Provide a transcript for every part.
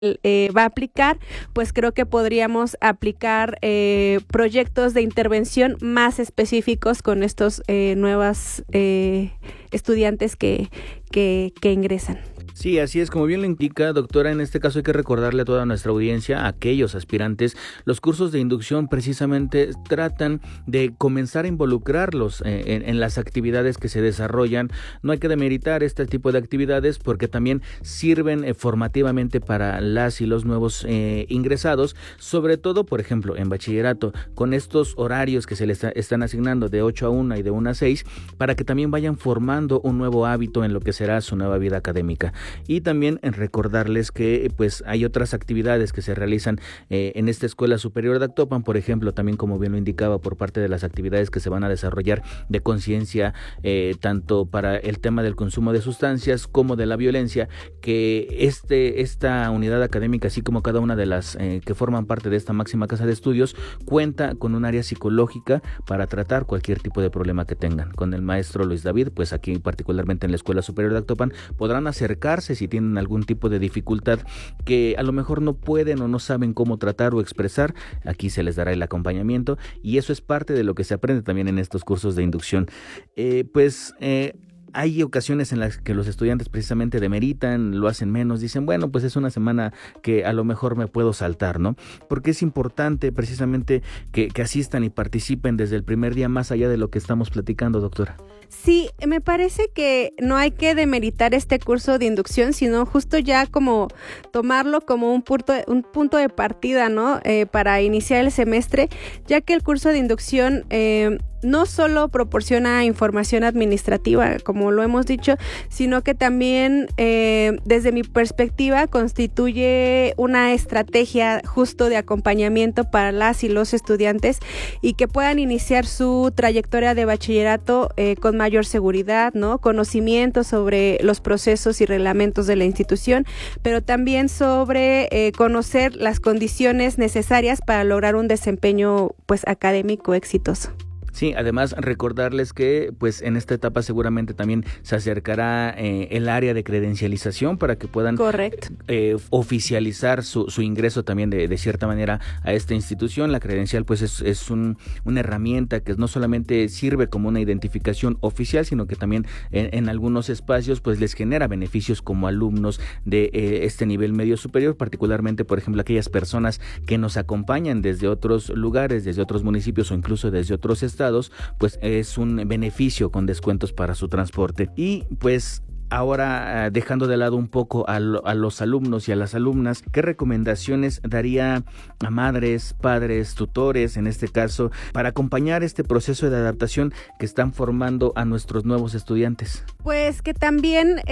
va a aplicar, pues creo que podríamos aplicar proyectos de intervención más específicos con estos nuevos estudiantes que ingresan. Sí, así es, como bien lo indica, doctora, en este caso hay que recordarle a toda nuestra audiencia, a aquellos aspirantes, los cursos de inducción precisamente tratan de comenzar a involucrarlos en las actividades que se desarrollan. No hay que demeritar este tipo de actividades porque también sirven formativamente para las y los nuevos ingresados, sobre todo, por ejemplo, en bachillerato, con estos horarios que se les están asignando de 8 a 1 y de 1 a 6, para que también vayan formando un nuevo hábito en lo que será su nueva vida académica. Y también en recordarles que pues hay otras actividades que se realizan en esta Escuela Superior de Actopan, por ejemplo, también como bien lo indicaba, por parte de las actividades que se van a desarrollar de conciencia, tanto para el tema del consumo de sustancias como de la violencia, que esta unidad académica, así como cada una de las que forman parte de esta máxima casa de estudios, cuenta con un área psicológica para tratar cualquier tipo de problema que tengan. Con el maestro Luis David, pues aquí particularmente en la Escuela Superior de Actopan, podrán acercarse si tienen algún tipo de dificultad que a lo mejor no pueden o no saben cómo tratar o expresar. Aquí se les dará el acompañamiento y eso es parte de lo que se aprende también en estos cursos de inducción. Hay ocasiones en las que los estudiantes precisamente demeritan, lo hacen menos, dicen, bueno, pues es una semana que a lo mejor me puedo saltar, ¿no? Porque es importante precisamente que asistan y participen desde el primer día, más allá de lo que estamos platicando, doctora. Sí, me parece que no hay que demeritar este curso de inducción, sino justo ya como tomarlo como un punto de partida, ¿no? Para iniciar el semestre, ya que el curso de inducción no solo proporciona información administrativa, como lo hemos dicho, sino que también, desde mi perspectiva, constituye una estrategia justo de acompañamiento para las y los estudiantes y que puedan iniciar su trayectoria de bachillerato con mayor seguridad, ¿no? Conocimiento sobre los procesos y reglamentos de la institución, pero también sobre conocer las condiciones necesarias para lograr un desempeño, pues, académico exitoso. Sí, además recordarles que pues en esta etapa seguramente también se acercará el área de credencialización para que puedan oficializar su ingreso también de cierta manera a esta institución. La credencial pues es una herramienta que no solamente sirve como una identificación oficial, sino que también en algunos espacios pues les genera beneficios como alumnos de este nivel medio superior, particularmente por ejemplo aquellas personas que nos acompañan desde otros lugares, desde otros municipios o incluso desde otros estados, pues es un beneficio con descuentos para su transporte. Y pues ahora, dejando de lado un poco a los alumnos y a las alumnas, ¿qué recomendaciones daría a madres, padres, tutores, en este caso, para acompañar este proceso de adaptación que están formando a nuestros nuevos estudiantes? Pues que también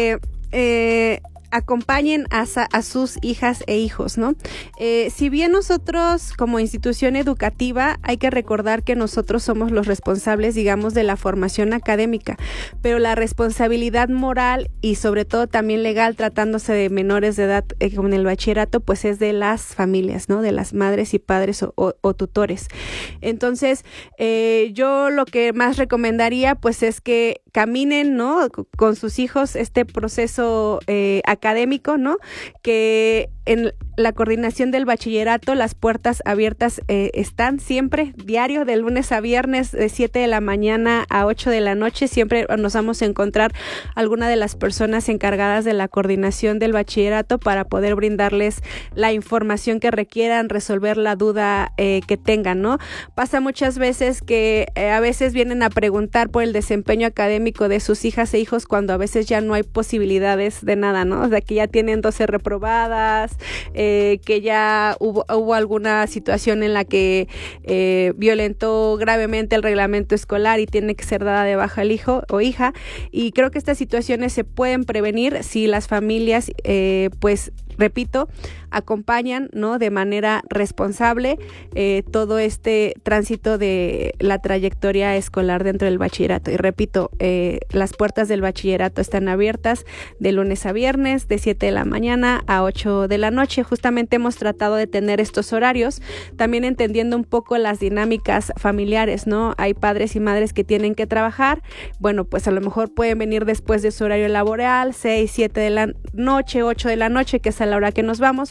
acompañen a sus hijas e hijos, ¿no? Si bien nosotros como institución educativa hay que recordar que nosotros somos los responsables, digamos, de la formación académica, pero la responsabilidad moral y sobre todo también legal, tratándose de menores de edad como en el bachillerato, pues es de las familias, ¿no? De las madres y padres o tutores. Entonces, yo lo que más recomendaría pues es que caminen, ¿no? Con sus hijos este proceso académico, ¿no? Que en la coordinación del bachillerato las puertas abiertas están siempre, diario, de lunes a viernes, de 7 de la mañana a 8 de la noche. Siempre nos vamos a encontrar alguna de las personas encargadas de la coordinación del bachillerato para poder brindarles la información que requieran, resolver la duda que tengan, ¿no? Pasa muchas veces que a veces vienen a preguntar por el desempeño académico de sus hijas e hijos cuando a veces ya no hay posibilidades de nada, ¿no? O sea, que ya tienen 12 reprobadas, que ya hubo alguna situación en la que violentó gravemente el reglamento escolar y tiene que ser dada de baja el hijo o hija, y creo que estas situaciones se pueden prevenir si las familias pues repito, acompañan, ¿no? De manera responsable todo este tránsito de la trayectoria escolar dentro del bachillerato. Y repito, las puertas del bachillerato están abiertas de lunes a viernes, de 7 de la mañana a 8 de la noche. justamente hemos tratado de tener estos horarios, también entendiendo un poco las dinámicas familiares, ¿no? Hay padres y madres que tienen que trabajar, bueno, pues a lo mejor pueden venir después de su horario laboral, 6, 7 de la noche, 8 de la noche, que es a la hora que nos vamos,